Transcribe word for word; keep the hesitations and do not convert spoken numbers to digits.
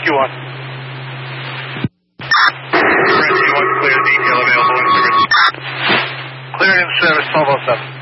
Rescue one. Rescue one, clear, detail available in service. Cleared in service, twelve oh seven.